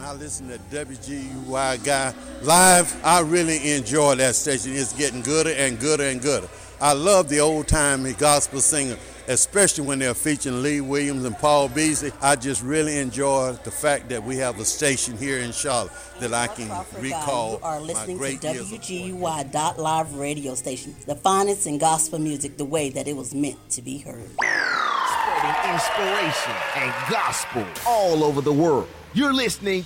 I listen to WGUY Guy live, I really enjoy that station. It's getting gooder and gooder and gooder. I love the old-time gospel singer, especially when they're featuring Lee Williams and Paul Beasley. I just really enjoy the fact that we have a station here in Charlotte that I can recall. You are listening to WGUY.live radio station, the finest in gospel music the way that it was meant to be heard. Spreading inspiration and gospel all over the world. You're listening